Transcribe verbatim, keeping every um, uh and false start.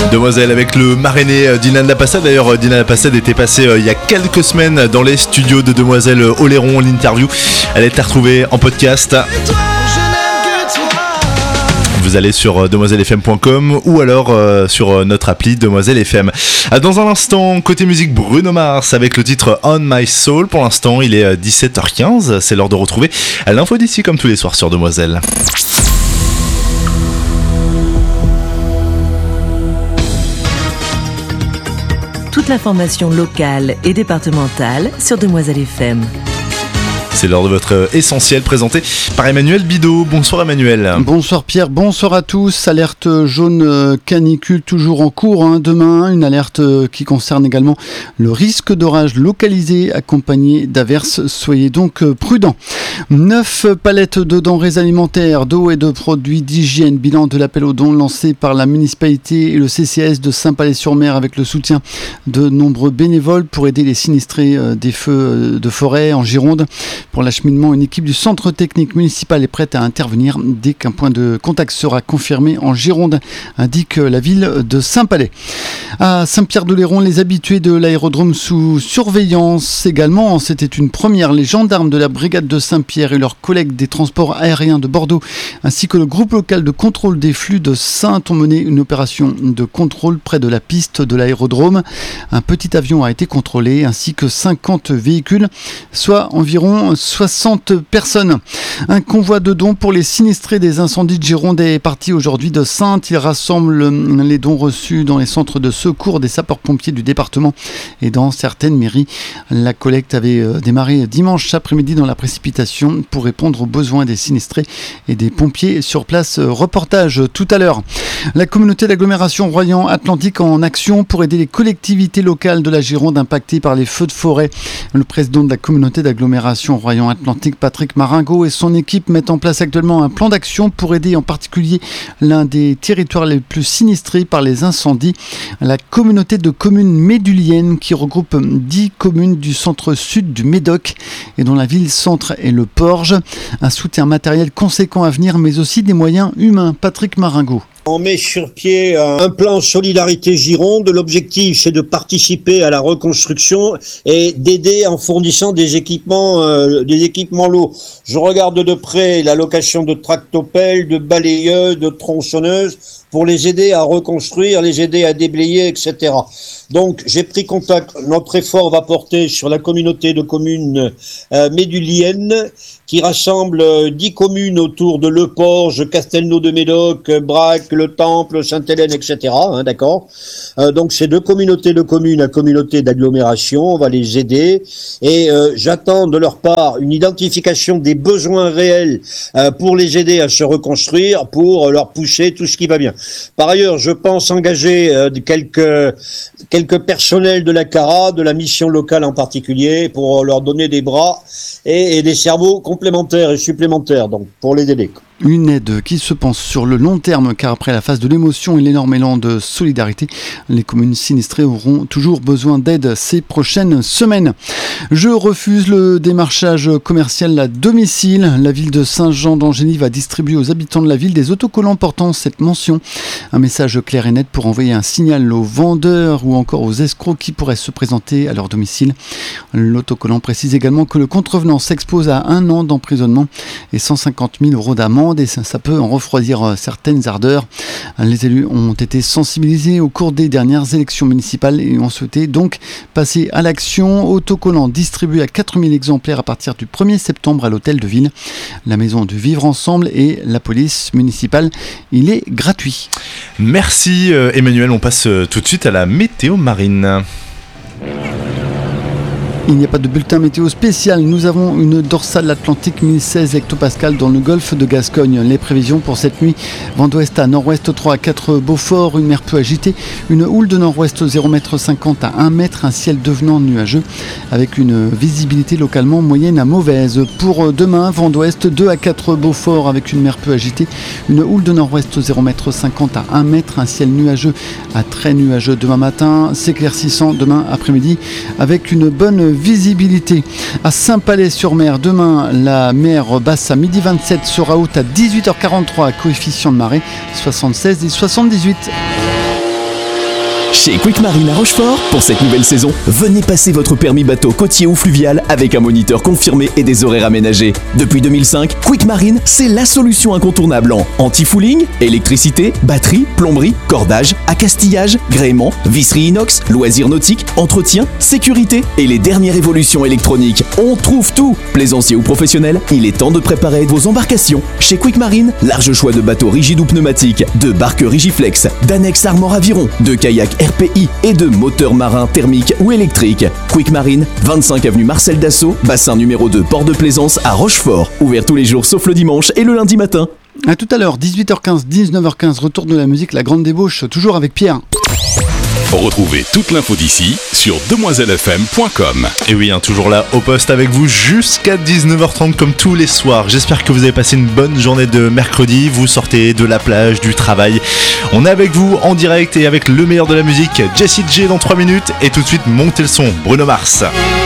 Demoiselle avec le marrainé d'Inan Lapassade. D'ailleurs, Dinan Lapassade était passée euh, il y a quelques semaines dans les studios de Demoiselle Oléron. L'interview, elle est à retrouver en podcast. Vous allez sur demoiselle f m point com ou alors euh, sur notre appli Demoiselle F M. Dans un instant, côté musique, Bruno Mars avec le titre On My Soul. Pour l'instant, il est dix-sept heures quinze. C'est l'heure de retrouver l'info d'ici comme tous les soirs sur Demoiselle. Toute l'information locale et départementale sur Demoiselle F M. C'est l'heure de votre essentiel présenté par Emmanuel Bidot. Bonsoir Emmanuel. Bonsoir Pierre, bonsoir à tous. Alerte jaune canicule toujours en cours. Hein. Demain, une alerte qui concerne également le risque d'orage localisé accompagné d'averses. Soyez donc prudents. Neuf palettes de denrées alimentaires, d'eau et de produits d'hygiène. Bilan de l'appel aux dons lancé par la municipalité et le C C S de Saint-Palais-sur-Mer avec le soutien de nombreux bénévoles pour aider les sinistrés des feux de forêt en Gironde. Pour l'acheminement, une équipe du centre technique municipal est prête à intervenir dès qu'un point de contact sera confirmé en Gironde, indique la ville de Saint-Palais. À Saint-Pierre-d'Oléron, les habitués de l'aérodrome sous surveillance également. C'était une première. Les gendarmes de la brigade de Saint-Pierre et leurs collègues des transports aériens de Bordeaux, ainsi que le groupe local de contrôle des flux de Saintes ont mené une opération de contrôle près de la piste de l'aérodrome. Un petit avion a été contrôlé, ainsi que cinquante véhicules, soit environ soixante personnes. Un convoi de dons pour les sinistrés des incendies de Gironde est parti aujourd'hui de Saintes. Il rassemble les dons reçus dans les centres de secours des sapeurs-pompiers du département et dans certaines mairies. La collecte avait démarré dimanche après-midi dans la précipitation pour répondre aux besoins des sinistrés et des pompiers sur place. Reportage tout à l'heure. La communauté d'agglomération Royan-Atlantique en action pour aider les collectivités locales de la Gironde impactées par les feux de forêt. Le président de la communauté d'agglomération Royan-Atlantique, Patrick Maringo, et son équipe mettent en place actuellement un plan d'action pour aider en particulier l'un des territoires les plus sinistrés par les incendies, la communauté de communes méduliennes qui regroupe dix communes du centre-sud du Médoc et dont la ville-centre est le Porge. Un soutien matériel conséquent à venir, mais aussi des moyens humains. Patrick Maringo. On met sur pied un plan Solidarité Gironde. L'objectif, c'est de participer à la reconstruction et d'aider en fournissant des équipements, euh, des équipements lourds. Je regarde de près la location de tractopelles, de balayeuses, de tronçonneuses pour les aider à reconstruire, les aider à déblayer, et cetera. Donc, j'ai pris contact. Notre effort va porter sur la communauté de communes euh, méduliennes qui rassemble euh, dix communes autour de Le Porge, Castelnau-de-Médoc, Brac, Le Temple, Sainte-Hélène, et cetera. Hein, d'accord. Euh, donc, ces deux communautés de communes à communauté d'agglomération, on va les aider et euh, j'attends de leur part une identification des besoins réels euh, pour les aider à se reconstruire, pour leur pousser tout ce qui va bien. Par ailleurs, je pense engager euh, quelques quelques personnels de la CARA, de la mission locale en particulier, pour leur donner des bras et, et des cerveaux complémentaires et supplémentaires, donc pour les aider. Une aide qui se pense sur le long terme, car après la phase de l'émotion et l'énorme élan de solidarité, les communes sinistrées auront toujours besoin d'aide ces prochaines semaines. Je refuse le démarchage commercial à domicile. La ville de Saint-Jean d'Angély va distribuer aux habitants de la ville des autocollants portant cette mention. Un message clair et net pour envoyer un signal aux vendeurs ou encore aux escrocs qui pourraient se présenter à leur domicile. L'autocollant précise également que le contrevenant s'expose à un an d'emprisonnement et cent cinquante mille euros d'amende. Et ça, ça peut en refroidir certaines ardeurs. Les élus ont été sensibilisés au cours des dernières élections municipales et ont souhaité donc passer à l'action. Autocollant distribué à quatre mille exemplaires à partir du premier septembre à l'hôtel de ville, la maison du Vivre Ensemble et la police municipale. Il est gratuit. Merci Emmanuel, on passe tout de suite à la météo marine. Il n'y a pas de bulletin météo spécial. Nous avons une dorsale atlantique mille seize hectopascales dans le golfe de Gascogne. Les prévisions pour cette nuit: vent d'ouest à nord-ouest trois à quatre Beaufort, une mer peu agitée, une houle de nord-ouest zéro virgule cinquante mètres à un mètre, un ciel devenant nuageux avec une visibilité localement moyenne à mauvaise. Pour demain, vent d'ouest deux à quatre Beaufort avec une mer peu agitée, une houle de nord-ouest zéro virgule cinquante mètres à un mètre, un ciel nuageux à très nuageux demain matin, s'éclaircissant demain après-midi avec une bonne visibilité. À Saint-Palais-sur-Mer, demain, la mer basse à midi vingt-sept sera haute à dix-huit heures quarante-trois, coefficient de marée soixante-seize et soixante-dix-huit. Chez Quick Marine à Rochefort, pour cette nouvelle saison, venez passer votre permis bateau côtier ou fluvial avec un moniteur confirmé et des horaires aménagés. Depuis deux mille cinq, Quick Marine, c'est la solution incontournable en anti-fouling, électricité, batterie, plomberie, cordage, accastillage, gréement, visserie inox, loisirs nautiques, entretien, sécurité et les dernières évolutions électroniques. On trouve tout. Plaisancier ou professionnel, il est temps de préparer vos embarcations. Chez Quick Marine, large choix de bateaux rigides ou pneumatiques, de barques Rigiflex, d'annexes Armor Aviron, de kayaks R P I et de moteurs marins thermiques ou électriques. Quick Marine, vingt-cinq avenue Marcel Dassault, bassin numéro deux, port de Plaisance à Rochefort. Ouvert tous les jours sauf le dimanche et le lundi matin. À tout à l'heure, dix-huit heures quinze, dix-neuf heures quinze, retour de la musique, la grande débauche, toujours avec Pierre. Retrouvez toute l'info d'ici sur demoiselle f m point com. Et oui, hein, toujours là au poste avec vous jusqu'à dix-neuf heures trente comme tous les soirs. J'espère que vous avez passé une bonne journée de mercredi. Vous sortez de la plage, du travail. On est avec vous en direct et avec le meilleur de la musique, Jessie J dans trois minutes. Et tout de suite, montez le son, Bruno Mars.